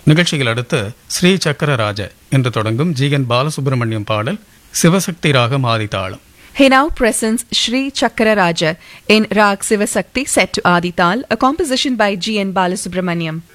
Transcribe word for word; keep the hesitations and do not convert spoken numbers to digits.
நிகழ்ச்சியில் அடுத்து ஸ்ரீ சக்கரராஜ என்று தொடங்கும் ஜி என் பாலசுப்ரமணியம் பாடல் சிவசக்தி ராகம் ஆதிதாளம். He now presents Shri Chakraraja in Rag Sivasakti set to Adi Tal, a composition by G N Balasubramaniam.